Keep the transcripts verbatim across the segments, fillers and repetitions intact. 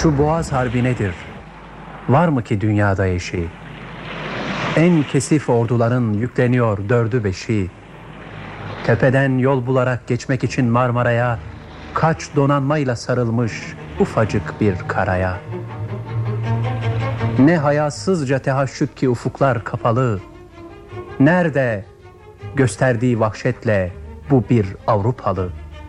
Şu Boğaz Harbi nedir? Var mı ki dünyada eşi? En kesif orduların yükleniyor dördü beşi. Tepeden yol bularak geçmek için Marmara'ya kaç donanmayla sarılmış ufacık bir karaya. Ne hayasızca tehaşüt ki ufuklar kapalı. Nerede gösterdiği vahşetle bu bir Avrupalı?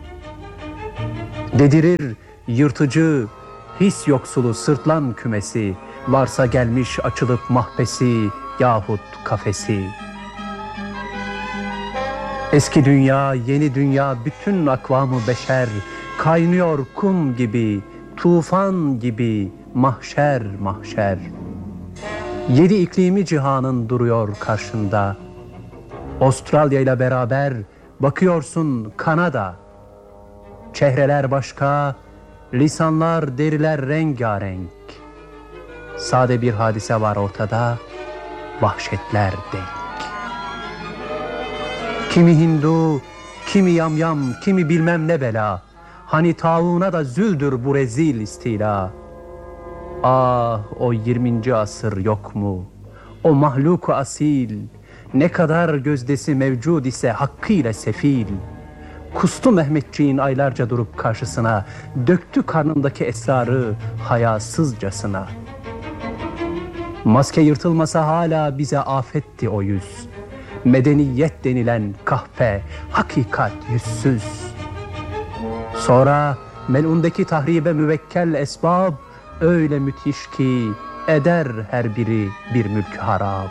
Dedirir yırtıcı, his yoksulu sırtlan kümesi, varsa gelmiş açılıp mahbesi yahut kafesi. Eski dünya, yeni dünya, bütün akvamı beşer, kaynıyor kum gibi, tufan gibi, mahşer mahşer. Yedi iklimi cihanın duruyor karşında. Avustralya ile beraber bakıyorsun Kanada. Çehreler başka, lisanlar, deriler rengarenk. Sade bir hadise var ortada, vahşetler denk. Kimi Hindu, kimi yamyam, kimi bilmem ne bela. Hani tauna da züldür bu rezil istila. Ah, o yirminci asır yok mu? O mahluk-u asil, ne kadar gözdesi mevcud ise hakkıyla sefil. Kustu Mehmetçiğin aylarca durup karşısına, döktü karnındaki esrarı hayasızcasına. Maske yırtılmasa hala bize afetti o yüz. Medeniyet denilen kahpe, hakikat yüzsüz. Sonra melundaki tahribe müvekkel esbab öyle müthiş ki eder her biri bir mülk harap.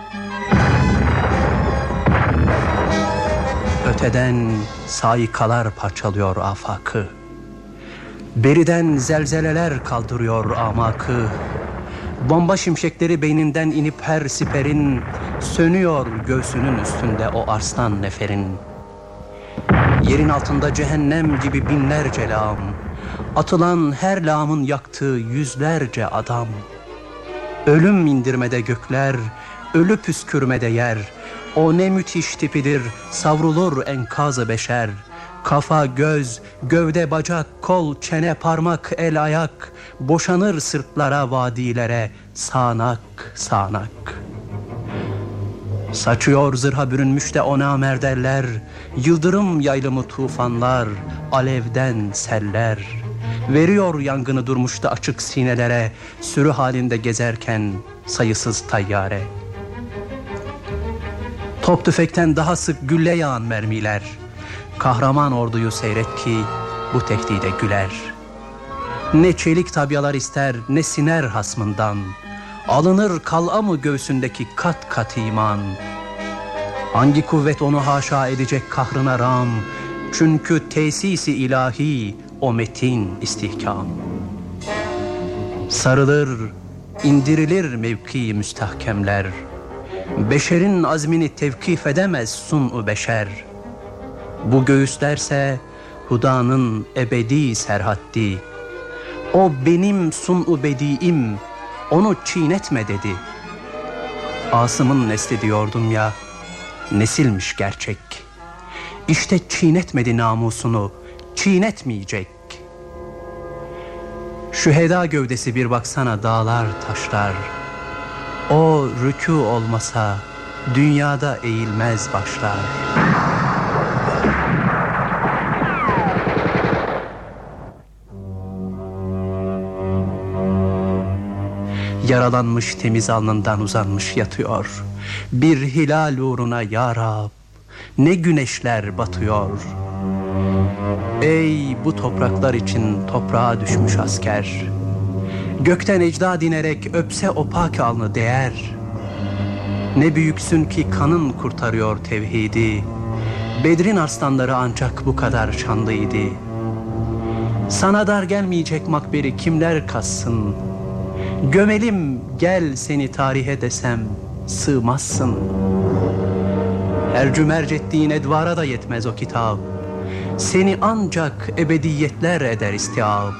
Öteden saikalar parçalıyor afakı. Beriden zelzeleler kaldırıyor amakı. Bomba şimşekleri beyninden inip her siperin, sönüyor göğsünün üstünde o arslan neferin. Yerin altında cehennem gibi binlerce lağım, atılan her lağımın yaktığı yüzlerce adam. Ölüm indirmede gökler, ölü püskürmede yer. O ne müthiş tipidir, savrulur enkaz-ı beşer. Kafa, göz, gövde, bacak, kol, çene, parmak, el, ayak, boşanır sırtlara, vadilere, sağanak, sağanak. Saçıyor zırha bürünmüş de ona merderler, yıldırım yaylımı tufanlar, alevden seller. Veriyor yangını durmuş da açık sinelere, sürü halinde gezerken sayısız tayyare. Top tüfekten daha sık gülle yağan mermiler. Kahraman orduyu seyret ki bu tehdide güler. Ne çelik tabyalar ister, ne siner hasmından. Alınır kal'a mı göğsündeki kat kat iman. Hangi kuvvet onu haşa edecek kahrına ram? Çünkü tesisi ilahi o metin istihkam. Sarılır, indirilir mevki müstahkemler. Beşerin azmini tevkif edemez sun-u beşer. Bu göğüslerse Huda'nın ebedi serhaddi. O benim sun-u bediim, onu çiğnetme dedi. Asım'ın nesli diyordum ya, nesilmiş gerçek. İşte çiğnetmedi namusunu, çiğnetmeyecek. Şüheda gövdesi bir baksana dağlar taşlar. O rükû olmasa dünyada eğilmez başlar. Yaralanmış temiz alnından uzanmış yatıyor. Bir hilal uğruna ya Rab, ne güneşler batıyor. Ey bu topraklar için toprağa düşmüş asker, gökten ecda dinerek öpse o pak alnı değer. Ne büyüksün ki kanın kurtarıyor tevhidi. Bedrin arslanları ancak bu kadar şanlıydı. Sana dar gelmeyecek makberi kimler kassın? Gömelim gel seni tarihe desem sığmazsın. Ercümerc ettiğin edvara da yetmez o kitap. Seni ancak ebediyetler eder istiab.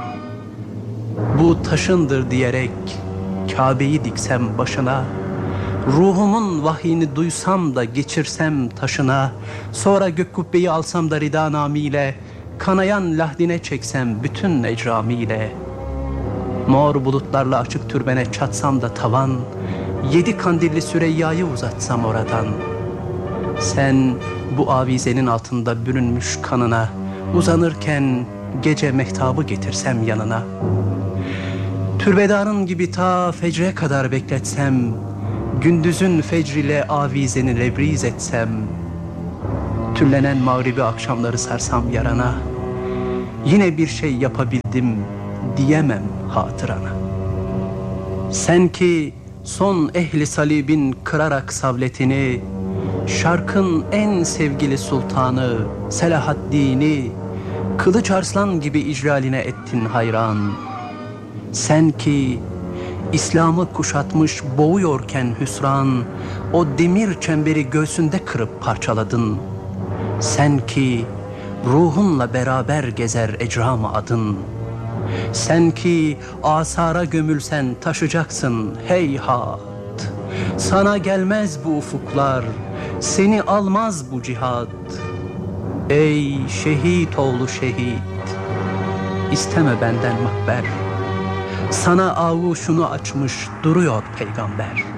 Bu taşındır diyerek Kabe'yi diksem başına, ruhumun vahyini duysam da geçirsem taşına, sonra gök kubbeyi alsam da rida namiyle, kanayan lahdine çeksem bütün ecramiyle. Mor bulutlarla açık türbene çatsam da tavan, yedi kandilli Süreyya'yı uzatsam oradan. Sen bu avizenin altında bürünmüş kanına, uzanırken gece mehtabı getirsem yanına. Türbedarın gibi ta fecre kadar bekletsem, gündüzün fecriyle avizeni lebriz etsem, tüllenen mağribi akşamları sarsam yarana, yine bir şey yapabildim diyemem hatırana. Sen ki son ehli salibin kırarak savletini, şarkın en sevgili sultanı Selahaddin'i Kılıç Arslan gibi icraline ettin hayran. Sen ki İslam'ı kuşatmış boğuyorken hüsran, o demir çemberi göğsünde kırıp parçaladın. Sen ki ruhunla beraber gezer ecram-ı adın. Sen ki asara gömülsen taşacaksın heyhat. Sana gelmez bu ufuklar, seni almaz bu cihat. Ey şehit oğlu şehit, isteme benden makber. Sana avuşunu açmış duruyor peygamber.